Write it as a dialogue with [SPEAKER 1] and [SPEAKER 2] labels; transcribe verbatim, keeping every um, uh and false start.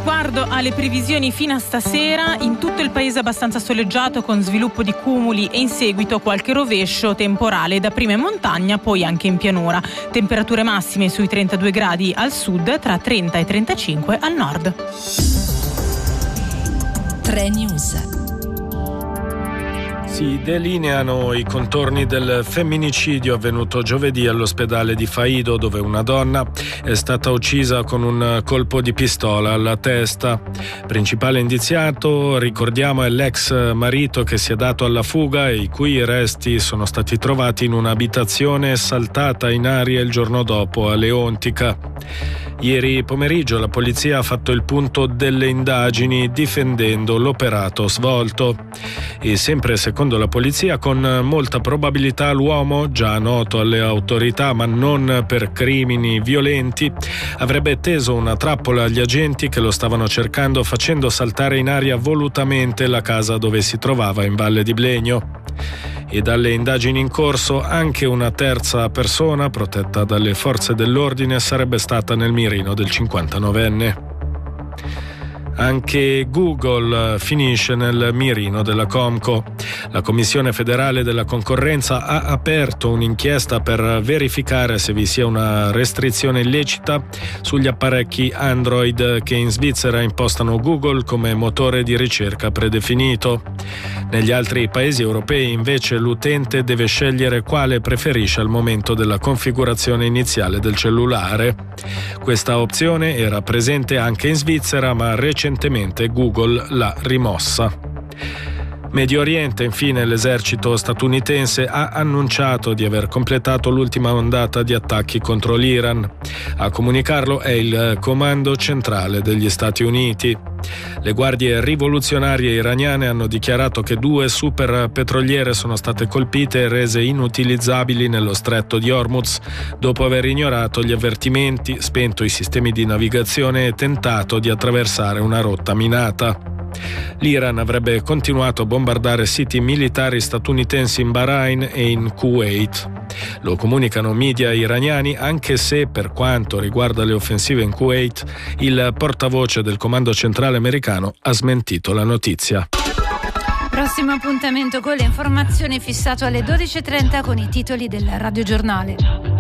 [SPEAKER 1] Sguardo alle previsioni fino a stasera. In tutto il paese abbastanza soleggiato, con sviluppo di cumuli e in seguito qualche rovescio temporale, dapprima in montagna, poi anche in pianura. Temperature massime sui trentadue gradi al sud, tra trenta e trentacinque al nord.
[SPEAKER 2] tre News.
[SPEAKER 3] Si delineano i contorni del femminicidio avvenuto giovedì all'ospedale di Faido, dove una donna è stata uccisa con un colpo di pistola alla testa. Principale indiziato, ricordiamo, è l'ex marito che si è dato alla fuga e i cui resti sono stati trovati in un'abitazione saltata in aria il giorno dopo a Leontica. Ieri pomeriggio la polizia ha fatto il punto delle indagini difendendo l'operato svolto e sempre secondo la polizia con molta probabilità l'uomo, già noto alle autorità ma non per crimini violenti, avrebbe teso una trappola agli agenti che lo stavano cercando facendo saltare in aria volutamente la casa dove si trovava in Valle di Blegno. E dalle indagini in corso anche una terza persona protetta dalle forze dell'ordine sarebbe stata nel mirino del cinquantanovenne. Anche Google finisce nel mirino della Comco. La Commissione federale della concorrenza ha aperto un'inchiesta per verificare se vi sia una restrizione illecita sugli apparecchi Android che in Svizzera impostano Google come motore di ricerca predefinito. Negli altri paesi europei invece l'utente deve scegliere quale preferisce al momento della configurazione iniziale del cellulare. Questa opzione era presente anche in Svizzera, ma recentemente Google l'ha rimossa. Medio Oriente, infine, l'esercito statunitense ha annunciato di aver completato l'ultima ondata di attacchi contro l'Iran. A comunicarlo è il Comando Centrale degli Stati Uniti. Le guardie rivoluzionarie iraniane hanno dichiarato che due super petroliere sono state colpite e rese inutilizzabili nello stretto di Hormuz dopo aver ignorato gli avvertimenti, spento i sistemi di navigazione e tentato di attraversare una rotta minata. L'Iran avrebbe continuato a bombardare siti militari statunitensi in Bahrain e in Kuwait. Lo comunicano media iraniani, anche se, per quanto riguarda le offensive in Kuwait, il portavoce del comando centrale americano ha smentito la notizia.
[SPEAKER 2] Prossimo appuntamento con le informazioni fissato alle dodici e trenta con i titoli del radiogiornale.